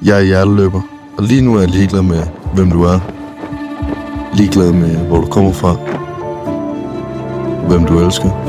Jeg er hjerteløber, og lige nu er jeg ligeglad med, hvem du er. Ligeglad med, hvor du kommer fra. Hvem du elsker.